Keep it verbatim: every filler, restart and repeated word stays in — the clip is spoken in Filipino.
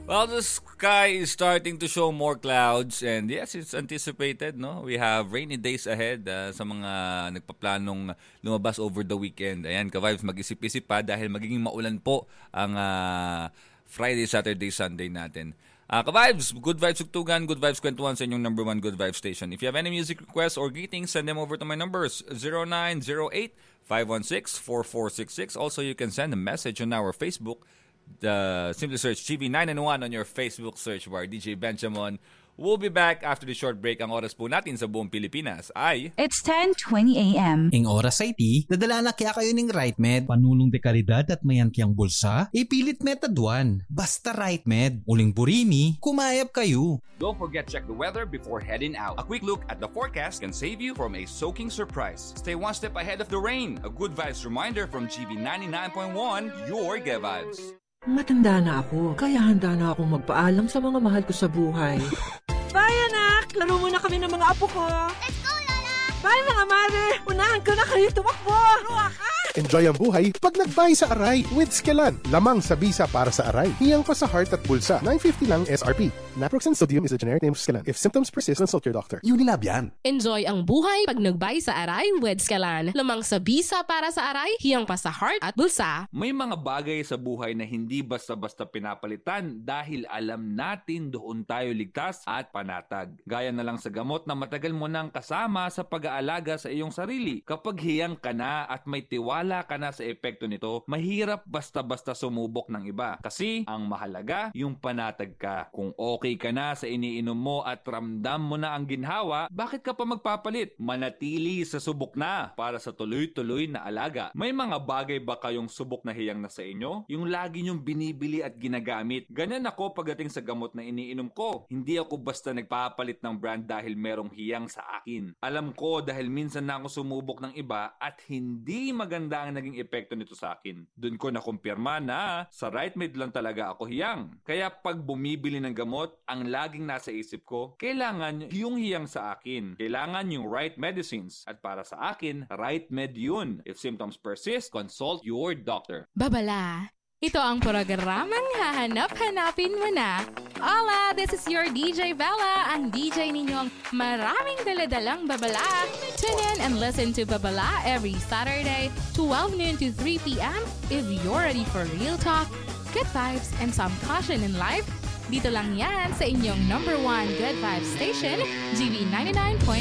Well, the sky is starting to show more clouds and yes, it's anticipated, no? We have rainy days ahead uh, sa mga nagpaplanong lumabas over the weekend. Ayan, ka-vibes, mag-isip-isip pa dahil magiging maulan po ang uh, Friday, Saturday, Sunday natin. Uh, ka-vibes, good vibes Tugtugan, good vibes Kwentuhan sa inyong number one good vibes station. If you have any music requests or greetings, send them over to my numbers, zero nine zero eight, five one six, four four six six. Also, you can send a message on our Facebook. The simply search G V nine one on your Facebook search bar. D J Benjamin. We'll be back after the short break. Ang oras po natin sa buong Pilipinas ay... It's ten twenty a.m. Ing oras ay ti, dadala na kaya kayo ng Right Med. Panulong de kalidad at mayan kiyang bulsa, ipilit Method one. Basta Right Med. Uling burimi, kumayap kayo. Don't forget check the weather before heading out. A quick look at the forecast can save you from a soaking surprise. Stay one step ahead of the rain. A good vibes reminder from G V ninety-nine point one, your Good Vibes. Matanda na ako, kaya handa na akong magpaalam sa mga mahal ko sa buhay. Bye, anak! Laro muna kami ng mga apo ko. Let's go, Lola! Bye, mga mare! Unahan ko na kayo tumakbo! Ruwa ka! Enjoy ang buhay pag nag-buy sa Aray with Skelan. Lamang sa bisa para sa Aray. Hiyang pa sa heart at bulsa. nine fifty lang S R P. Naproxen sodium is a generic name of Skelan. If symptoms persist, consult your doctor. Unilab yan. Enjoy ang buhay pag nagbay sa Aray with Skelan. Lamang sa bisa para sa Aray, hiyang pa sa heart at bulsa. May mga bagay sa buhay na hindi basta-basta pinapalitan dahil alam natin doon tayo ligtas at panatag. Gaya na lang sa gamot na matagal mo nang kasama sa pag-aalaga sa iyong sarili. Kapag hiyang ka na at may tiwala ka na sa epekto nito, mahirap basta-basta sumubok ng iba. Kasi ang mahalaga, yung panatag ka. Kung okay ka na sa iniinom mo at ramdam mo na ang ginhawa, bakit ka pa magpapalit? Manatili sa subok na para sa tuloy-tuloy na alaga. May mga bagay ba kayong subok na hiyang na sa inyo? Yung lagi nyong binibili at ginagamit. Ganyan ako pagdating sa gamot na iniinom ko. Hindi ako basta nagpapalit ng brand dahil merong hiyang sa akin. Alam ko dahil minsan na ako sumubok ng iba at hindi maganda ang naging epekto nito sa akin. Doon ko nakumpirma na sa Right Med lang talaga ako hiyang. Kaya pag bumibili ng gamot, ang laging nasa isip ko, kailangan yung hiyang sa akin. Kailangan yung right medicines. At para sa akin, Right Med yun. If symptoms persist, consult your doctor. Babala. Ito ang programang hahanap-hanapin mo na. Hola, this is your D J Bella, ang D J ninyong maraming daladalang babala. Tune in and listen to Babala every Saturday, twelve noon to three p.m. If you're ready for real talk, good vibes, and some caution in life, dito lang yan sa inyong number one good vibes station, G V ninety-nine point one.